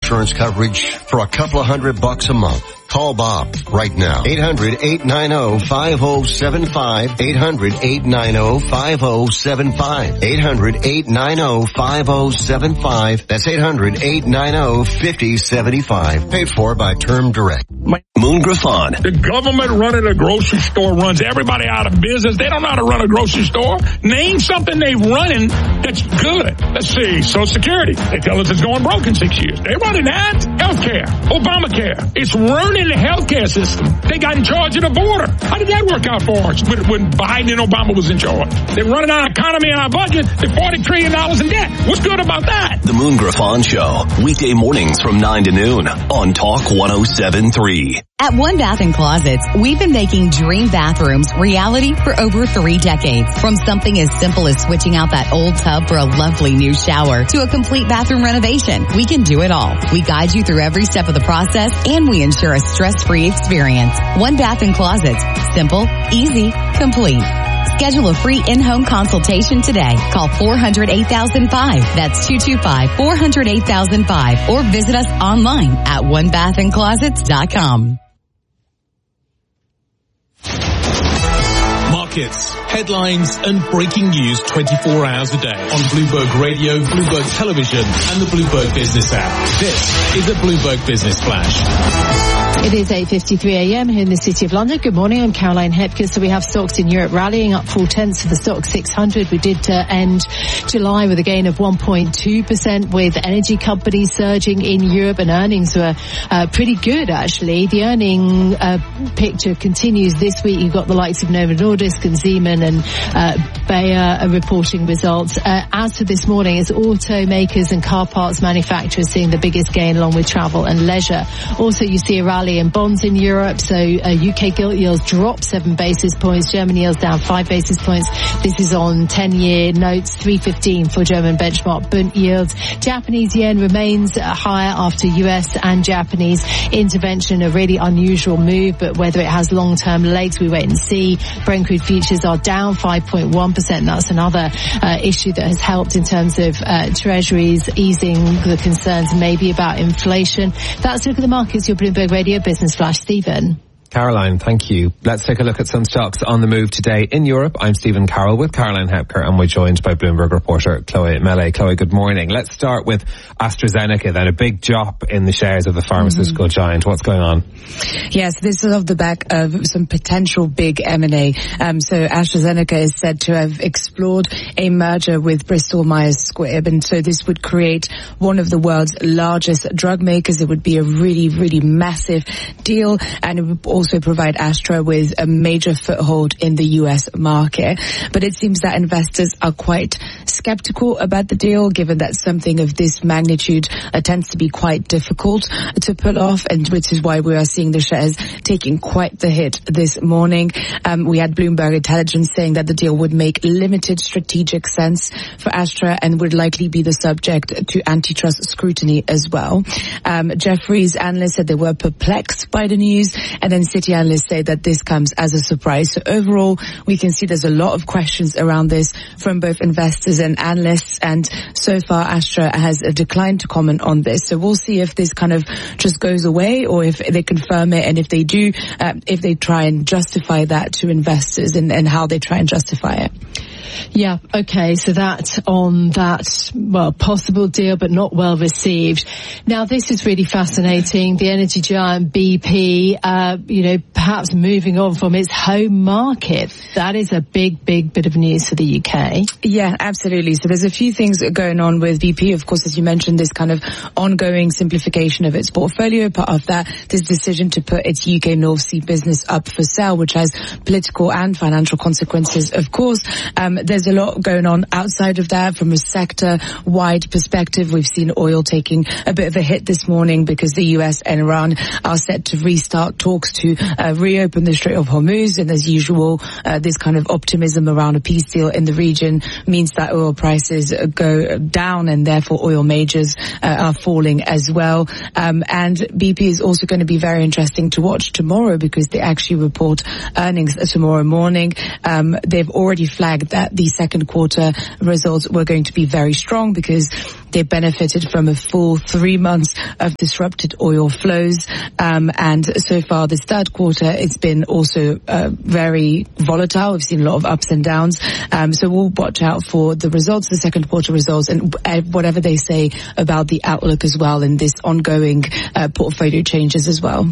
Insurance coverage for a couple of $100 a month. Call Bob right now. 800-890-5075. 800-890-5075. 800-890-5075. That's 800-890-5075. Paid for by Term Direct. Moon Griffon. The government running a grocery store runs everybody out of business. They don't know how to run a grocery store. Name something they've running that's good. Let's see. Social Security. They tell us it's going broke in 6 years. They're running that. Healthcare. Obamacare. It's ruining the healthcare system. They got in charge of the border. How did that work out for us when Biden and Obama was in charge? They're running our economy and our budget. They're $40 trillion in debt. What's good about that? The Moon Griffon Show. Weekday mornings from 9 to noon on Talk 107.3. At One Bath & Closets, we've been making dream bathrooms reality for over 3 decades. From something as simple as switching out that old tub for a lovely new shower to a complete bathroom renovation, we can do it all. We guide you through every step of the process, and we ensure a stress-free experience. One Bath & Closets. Simple, easy, complete. Schedule a free in-home consultation today. Call 400-8005. That's 225-400-8005. Or visit us online at onebathandclosets.com. Markets, headlines and breaking news 24 hours a day on Bloomberg Radio, Bloomberg Television and the Bloomberg Business app. This is a Bloomberg Business Flash. It is 8:53 a.m. here in the City of London. Good morning, I'm Caroline Hepker. So we have stocks in Europe rallying up 0.4 for the Stoxx 600. We did end July with a gain of 1.2% with energy companies surging in Europe, and earnings were pretty good actually. The earning picture continues this week. You've got the likes of Novo Nordisk and Siemens and Bayer reporting results. As for this morning, it's automakers and car parts manufacturers seeing the biggest gain, along with travel and leisure. Also, you see a rally in bonds in Europe. So UK gilt yields drop 7 basis points. German yields down 5 basis points. This is on 10-year notes, 3.15 for German benchmark Bund yields. Japanese yen remains higher after US and Japanese intervention, a really unusual move, but whether it has long-term legs, we wait and see. Brent crude futures are down 5.1%. That's another issue that has helped in terms of treasuries easing the concerns maybe about inflation. That's a look at the markets. Your Bloomberg Radio Business Flash. Stephen. Caroline, thank you. Let's take a look at some stocks on the move today in Europe. I'm Stephen Carroll with Caroline Hepker, and we're joined by Bloomberg reporter Chloe Mele. Chloe, good morning. Let's start with AstraZeneca then. A big drop in the shares of the pharmaceutical giant. What's going on? Yes, this is off the back of some potential big M&A. So AstraZeneca is said to have explored a merger with Bristol Myers Squibb, and so this would create one of the world's largest drug makers. It would be a really, really massive deal, and it would also provide Astra with a major foothold in the US market. But it seems that investors are quite skeptical about the deal, given that something of this magnitude tends to be quite difficult to pull off, and which is why we are seeing the shares taking quite the hit this morning. We had Bloomberg Intelligence saying that the deal would make limited strategic sense for Astra and would likely be the subject to antitrust scrutiny as well. Jefferies analysts said they were perplexed by the news, and then Citi analysts say that this comes as a surprise. So overall, we can see there's a lot of questions around this from both investors and analysts, and so far Astra has declined to comment on this. So we'll see if this kind of just goes away, or if they confirm it, and if they do, if they try and justify that to investors, and how they try and justify it. Yeah, okay, so that on that, well, possible deal, but not well received. Now, this is really fascinating. The energy giant BP, perhaps moving on from its home market. That is a big bit of news for the UK. Yeah, absolutely. So there's a few things going on with BP. Of course, as you mentioned, this kind of ongoing simplification of its portfolio. Part of that, this decision to put its UK North Sea business up for sale, which has political and financial consequences, of course. There's a lot going on outside of that from a sector-wide perspective. We've seen oil taking a bit of a hit this morning because the US and Iran are set to restart talks to reopen the Strait of Hormuz. And as usual, this kind of optimism around a peace deal in the region means that oil prices go down, and therefore oil majors are falling as well. And BP is also going to be very interesting to watch tomorrow because they actually report earnings tomorrow morning. They've already flagged that the second quarter results were going to be very strong because they benefited from a full 3 months of disrupted oil flows. And so far this third quarter, it's been also very volatile. We've seen a lot of ups and downs. So we'll watch out for the results, the second quarter results, and whatever they say about the outlook as well, and this ongoing portfolio changes as well.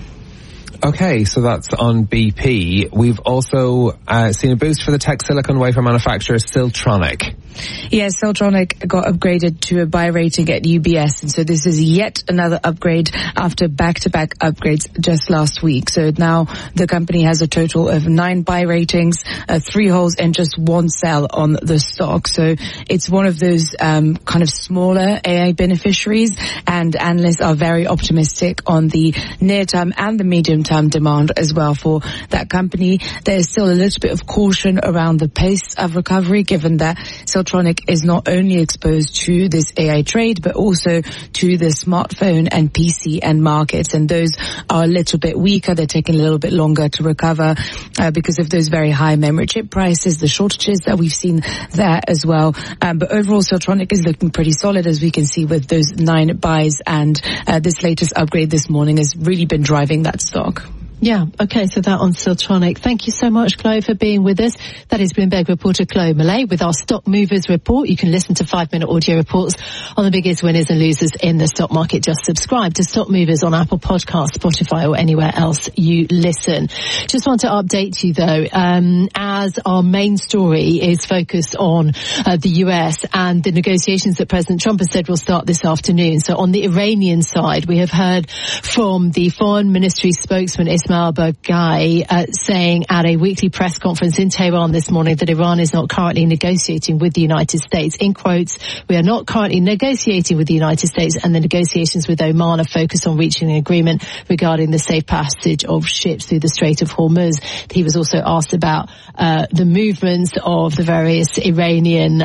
Okay, so that's on BP. We've also seen a boost for the tech silicon wafer manufacturer Siltronic. Yes, Siltronic got upgraded to a buy rating at UBS, and so this is yet another upgrade after back-to-back upgrades just last week. So now the company has a total of 9 buy ratings, 3 holds, and just 1 sell on the stock. So it's one of those kind of smaller AI beneficiaries, and analysts are very optimistic on the near-term and the medium-term demand as well for that company. There's still a little bit of caution around the pace of recovery, given that Siltronic is not only exposed to this AI trade, but also to the smartphone and PC end markets. And those are a little bit weaker. They're taking a little bit longer to recover because of those very high memory chip prices, the shortages that we've seen there as well. But overall, Siltronic is looking pretty solid, as we can see with those 9 buys. And this latest upgrade this morning has really been driving that stock. Yeah, okay, so that on Siltronic. Thank you so much, Chloe, for being with us. That is Bloomberg reporter Chloe Millay with our Stock Movers report. You can listen to 5-minute audio reports on the biggest winners and losers in the stock market. Just subscribe to Stock Movers on Apple Podcasts, Spotify, or anywhere else you listen. Just want to update you, though, as our main story is focused on the US and the negotiations that President Trump has said will start this afternoon. So on the Iranian side, we have heard from the Foreign Ministry spokesman, Ismail Baghai, saying at a weekly press conference in Tehran this morning that Iran is not currently negotiating with the United States. In quotes, we are not currently negotiating with the United States, and the negotiations with Oman are focused on reaching an agreement regarding the safe passage of ships through the Strait of Hormuz. He was also asked about the movements of the various Iranian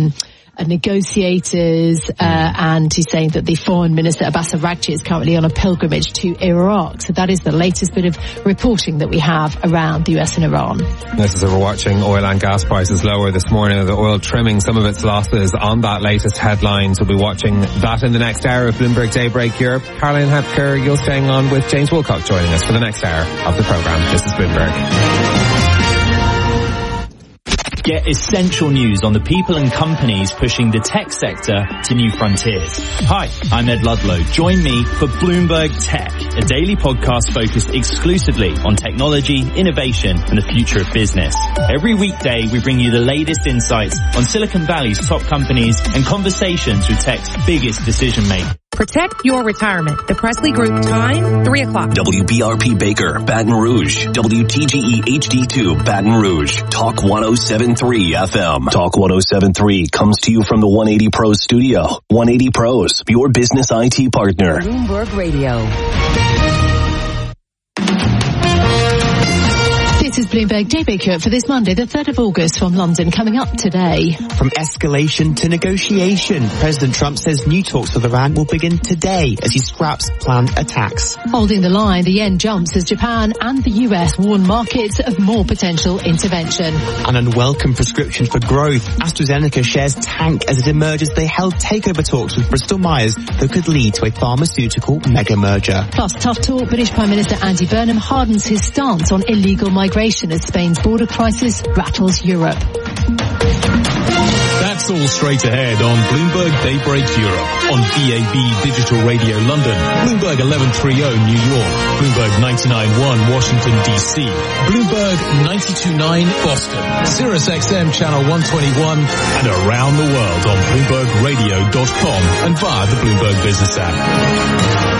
negotiators, and he's saying that the Foreign Minister Abbas Araghchi is currently on a pilgrimage to Iraq. So that is the latest bit of reporting that we have around the US and Iran. This is as we're watching oil and gas prices lower this morning, the oil trimming some of its losses on that latest headlines. We'll be watching that in the next hour of Bloomberg Daybreak Europe. Caroline Hepker, you're staying on with James Woolcock joining us for the next hour of the programme. This is Bloomberg. Get essential news on the people and companies pushing the tech sector to new frontiers. Hi, I'm Ed Ludlow. Join me for Bloomberg Tech, a daily podcast focused exclusively on technology, innovation, and the future of business. Every weekday, we bring you the latest insights on Silicon Valley's top companies and conversations with tech's biggest decision makers. Protect your retirement. The Presley Group time, 3 o'clock. WBRP Baker, Baton Rouge. WTGE HD2, Baton Rouge. Talk 107.3 FM. Talk 107.3 comes to you from the 180 Pros studio. 180 Pros, your business IT partner. Bloomberg Radio. This is Bloomberg Daybreak Europe for this Monday, the 3rd of August from London. Coming up today. From escalation to negotiation, President Trump says new talks with Iran will begin today as he scraps planned attacks. Holding the line, the yen jumps as Japan and the US warn markets of more potential intervention. An unwelcome prescription for growth. AstraZeneca shares tank as it emerges they held takeover talks with Bristol Myers that could lead to a pharmaceutical mega merger. Plus, tough talk, British Prime Minister Andy Burnham hardens his stance on illegal migration as Spain's border crisis rattles Europe. That's all straight ahead on Bloomberg Daybreak Europe, on DAB Digital Radio London, Bloomberg 1130 New York, Bloomberg 99.1 Washington DC, Bloomberg 92.9 Boston, Sirius XM Channel 121, and around the world on BloombergRadio.com and via the Bloomberg Business app.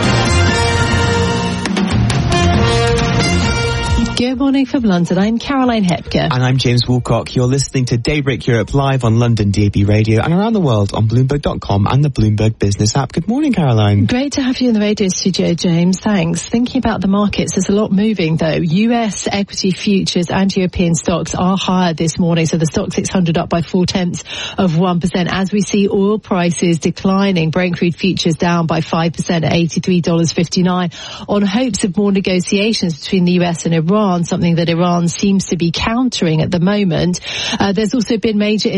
Good morning from London. I'm Caroline Hepker. And I'm James Woolcock. You're listening to Daybreak Europe live on London DAB Radio and around the world on Bloomberg.com and the Bloomberg Business app. Good morning, Caroline. Great to have you in the radio studio, James. Thanks. Thinking about the markets, there's a lot moving though. US equity futures and European stocks are higher this morning. So the stock 600 up by 0.4%, as we see oil prices declining. Brent crude futures down by 5% at $83.59 on hopes of more negotiations between the US and Iran. Iran, something that Iran seems to be countering at the moment. There's also been major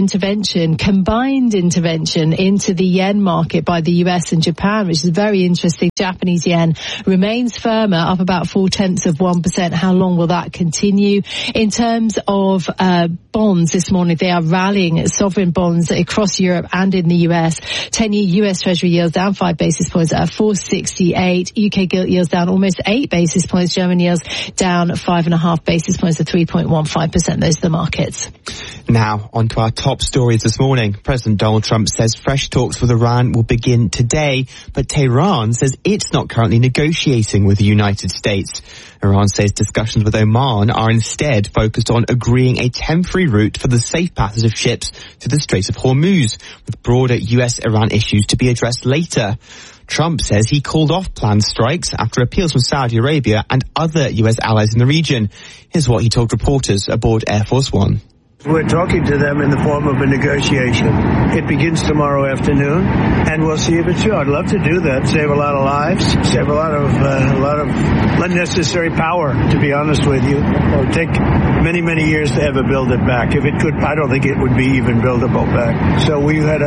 combined intervention into the yen market by the US and Japan, which is very interesting. Japanese yen remains firmer, up about 0.4%. How long will that continue? In terms of bonds this morning, they are rallying sovereign bonds across Europe and in the US. 10-year US Treasury yields down 5 basis points at 4.68. UK gilt yields down almost 8 basis points. German yields down 5.5 basis points at 3.15%. Those are the markets. Now, on to our top stories this morning. President Donald Trump says fresh talks with Iran will begin today, but Tehran says it's not currently negotiating with the United States. Iran says discussions with Oman are instead focused on agreeing a temporary route for the safe passage of ships to the Strait of Hormuz, with broader US-Iran issues to be addressed later. Trump says he called off planned strikes after appeals from Saudi Arabia and other US allies in the region. Here's what he told reporters aboard Air Force One. We're talking to them in the form of a negotiation. It begins tomorrow afternoon, and we'll see if it's true. I'd love to do that, save a lot of lives, save a lot of unnecessary power, to be honest with you. It would take many, many years to ever build it back. If it could, I don't think it would be even buildable back. So we had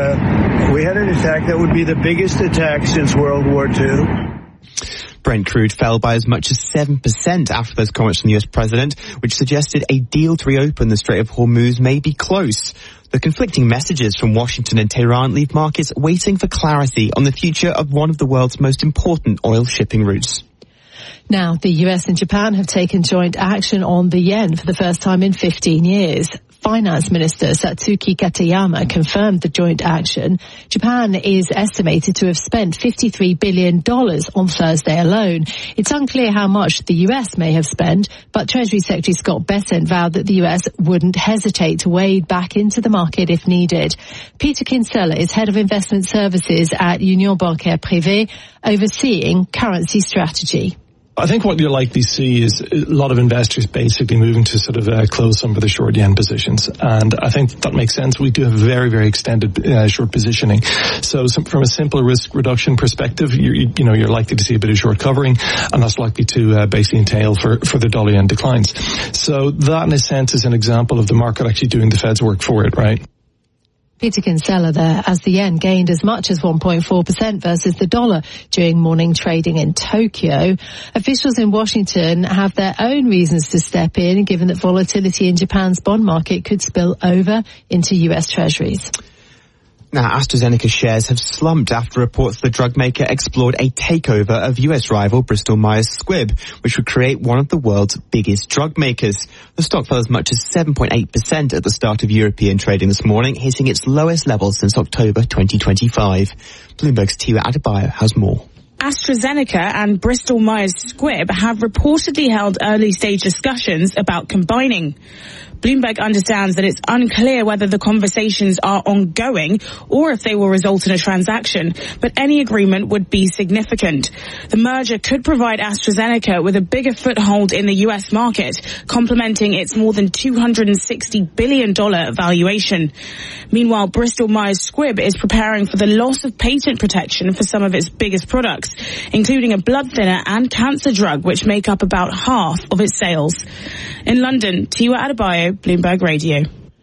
an attack that would be the biggest attack since World War II. Brent crude fell by as much as 7% after those comments from the US president, which suggested a deal to reopen the Strait of Hormuz may be close. The conflicting messages from Washington and Tehran leave markets waiting for clarity on the future of one of the world's most important oil shipping routes. Now, the US and Japan have taken joint action on the yen for the first time in 15 years. Finance Minister Satsuki Katayama confirmed the joint action. Japan is estimated to have spent $53 billion on Thursday alone. It's unclear how much the US may have spent, but Treasury Secretary Scott Bessent vowed that the US wouldn't hesitate to wade back into the market if needed. Peter Kinsella is head of investment services at Union Bancaire Privée, overseeing currency strategy. I think what you'll likely see is a lot of investors basically moving to sort of close some of the short yen positions. And I think that makes sense. We do have very, very extended short positioning. So from a simple risk reduction perspective, you're likely to see a bit of short covering, and that's likely to basically entail for the dollar yen declines. So that in a sense is an example of the market actually doing the Fed's work for it, right? Peter Kinsella there, as the yen gained as much as 1.4% versus the dollar during morning trading in Tokyo. Officials in Washington have their own reasons to step in, given that volatility in Japan's bond market could spill over into US Treasuries. Now, AstraZeneca shares have slumped after reports the drug maker explored a takeover of US rival Bristol Myers Squibb, which would create one of the world's biggest drug makers. The stock fell as much as 7.8% at the start of European trading this morning, hitting its lowest level since October 2025. Bloomberg's Tiwa Adebayo has more. AstraZeneca and Bristol Myers Squibb have reportedly held early-stage discussions about combining. Bloomberg understands that it's unclear whether the conversations are ongoing or if they will result in a transaction, but any agreement would be significant. The merger could provide AstraZeneca with a bigger foothold in the US market, complementing its more than $260 billion valuation. Meanwhile, Bristol Myers Squibb is preparing for the loss of patent protection for some of its biggest products, including a blood thinner and cancer drug, which make up about half of its sales. In London, Tiwa Adebayo, Bloomberg Radio.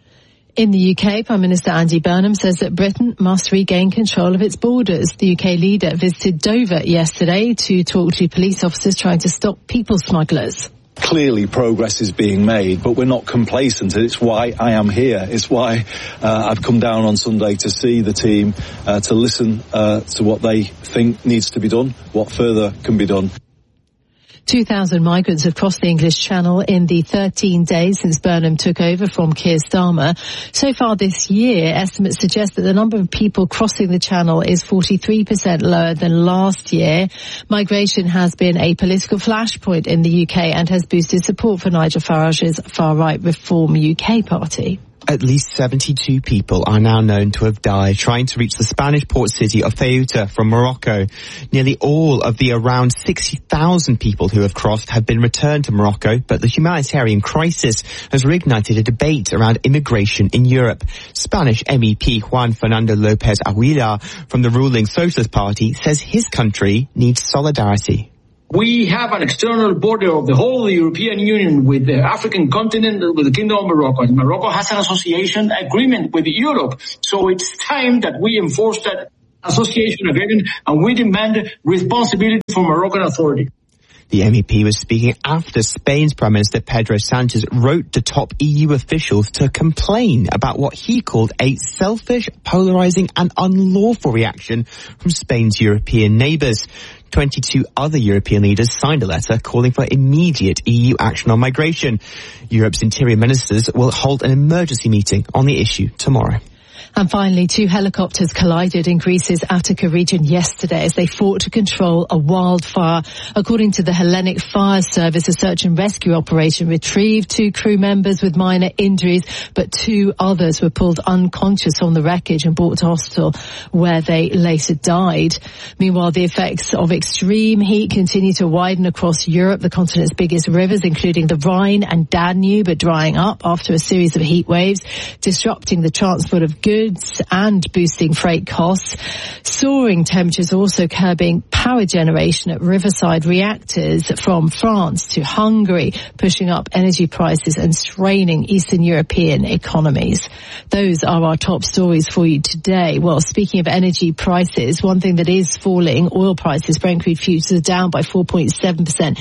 In the UK, Prime Minister Andy Burnham says that Britain must regain control of its borders. The UK leader visited Dover yesterday to talk to police officers trying to stop people smugglers. Clearly progress is being made, but we're not complacent. It's why I am here. It's why I've come down on Sunday to see the team, to listen to what they think needs to be done, what further can be done. 2,000 migrants have crossed the English Channel in the 13 days since Burnham took over from Keir Starmer. So far this year, estimates suggest that the number of people crossing the Channel is 43% lower than last year. Migration has been a political flashpoint in the UK and has boosted support for Nigel Farage's far-right Reform UK party. At least 72 people are now known to have died trying to reach the Spanish port city of Ceuta from Morocco. Nearly all of the around 60,000 people who have crossed have been returned to Morocco, but the humanitarian crisis has reignited a debate around immigration in Europe. Spanish MEP Juan Fernando López Aguilar from the ruling Socialist Party says his country needs solidarity. We have an external border of the whole European Union with the African continent, with the Kingdom of Morocco. And Morocco has an association agreement with Europe. So it's time that we enforce that association agreement, and we demand responsibility from Moroccan authority. The MEP was speaking after Spain's Prime Minister Pedro Sanchez wrote to top EU officials to complain about what he called a selfish, polarizing and unlawful reaction from Spain's European neighbours. 22 other European leaders signed a letter calling for immediate EU action on migration. Europe's interior ministers will hold an emergency meeting on the issue tomorrow. And finally, 2 helicopters collided in Greece's Attica region yesterday as they fought to control a wildfire. According to the Hellenic Fire Service, a search and rescue operation retrieved 2 crew members with minor injuries, but 2 others were pulled unconscious on the wreckage and brought to hospital, where they later died. Meanwhile, the effects of extreme heat continue to widen across Europe. The continent's biggest rivers, including the Rhine and Danube, are drying up after a series of heat waves, disrupting the transport of goods and boosting freight costs. Soaring temperatures also curbing power generation at riverside reactors from France to Hungary, pushing up energy prices and straining Eastern European economies. Those are our top stories for you today. Well, speaking of energy prices, one thing that is falling, oil prices, Brent crude futures are down by 4.7%,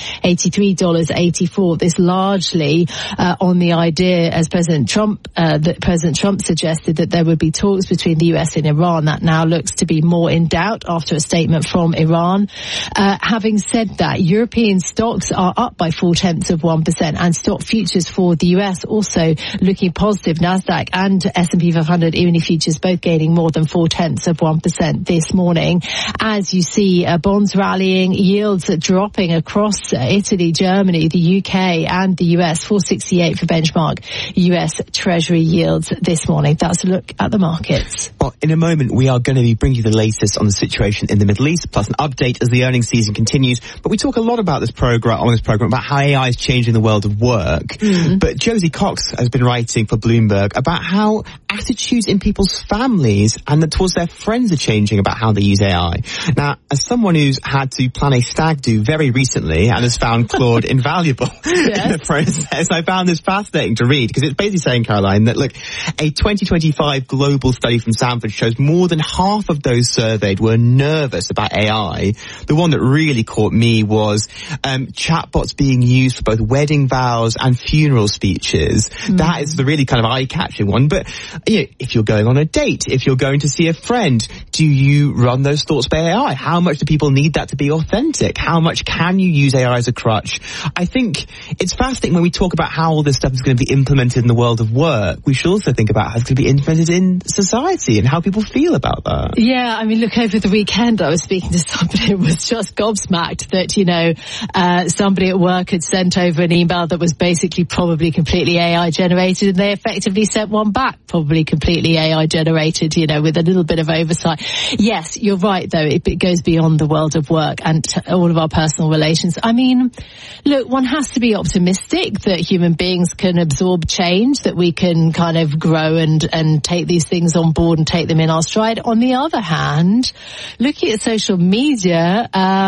$83.84. This largely on the idea, as President Trump suggested, that there would be talks between the US and Iran. That now looks to be more in doubt after a statement from Iran. Having said that, European stocks are up by 0.4%, and stock futures for the US also looking positive. Nasdaq and S&P 500 E-mini futures both gaining more than 0.4% this morning. As you see, bonds rallying, yields dropping across Italy, Germany, the UK and the US. 468 for benchmark US Treasury yields this morning. That's a look at the markets. Well, in a moment, we are going to be bringing you the latest on the situation in the Middle East, plus an update as the earnings season continues. But we talk a lot about this program, about how AI is changing the world of work. Mm-hmm. But Josie Cox has been writing for Bloomberg about how attitudes in people's families and towards their friends are changing about how they use AI. Now, as someone who's had to plan a stag do very recently and has found Claude invaluable in the process, I found this fascinating to read, because it's basically saying, Caroline, that look, a 2025 global study from Stanford shows more than half of those surveyed were nervous about AI. The one that really caught me was chatbots being used for both wedding vows and funeral speeches. Mm. That is the really kind of eye-catching one. But if you're going on a date, if you're going to see a friend, do you run those thoughts by AI? How much do people need that to be authentic? How much can you use AI as a crutch? I think it's fascinating when we talk about how all this stuff is going to be implemented in the world of work. We should also think about how it's going to be implemented in society and how people feel about that. Yeah, I mean, look, over the weekend I was speaking to somebody who was just gobsmacked that, somebody at work had sent over an email that was basically probably completely AI generated, and they effectively sent one back, probably completely AI generated, with a little bit of oversight. Yes, you're right, though. It goes beyond the world of work and all of our personal relations. I mean, look, one has to be optimistic that human beings can absorb change, that we can kind of grow and take these things on board and take them in our stride. On the other hand, looking at social media,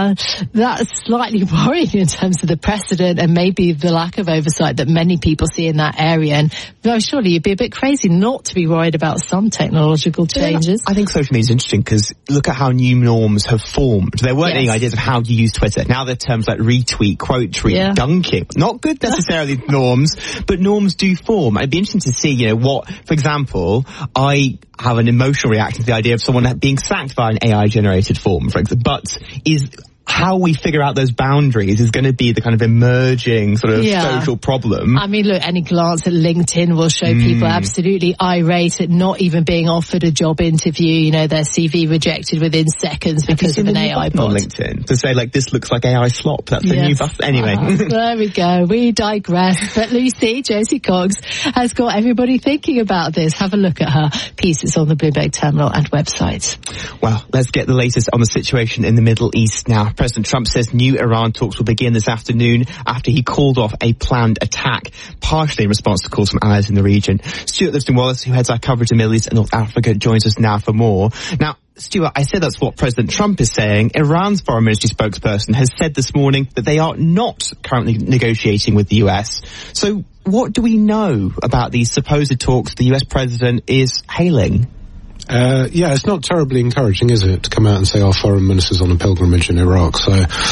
that's slightly worrying in terms of the precedent and maybe the lack of oversight that many people see in that area. And surely you'd be a bit crazy not to be worried about some technological changes. I think social media is interesting because look at how new norms have formed. There weren't any ideas of how to use Twitter. Now there are terms like retweet, quote tweet, dunking. Not good necessarily norms, but norms do form. It'd be interesting to see, what, for example, I have an emotional reaction to the idea of someone being sacked by an AI-generated form, for example, but how we figure out those boundaries is going to be the kind of emerging sort of social problem. I mean, look, any glance at LinkedIn will show people absolutely irate at not even being offered a job interview, their CV rejected within seconds because of an AI bot. On LinkedIn to say, this looks like AI slop. That's a new button. Anyway. There we go. We digress. But Lucy, Josie Cox, has got everybody thinking about this. Have a look at her pieces on the Bloomberg Terminal and website. Well, let's get the latest on the situation in the Middle East now. President Trump says new Iran talks will begin this afternoon after he called off a planned attack, partially in response to calls from allies in the region. Stuart Livingston-Wallace, who heads our coverage of the Middle East and North Africa, joins us now for more. Now, Stuart, I said that's what President Trump is saying. Iran's foreign ministry spokesperson has said this morning that they are not currently negotiating with the US. So what do we know about these supposed talks the US president is hailing? Yeah, it's not terribly encouraging, is it, to come out and say our foreign minister's on a pilgrimage in Iraq. So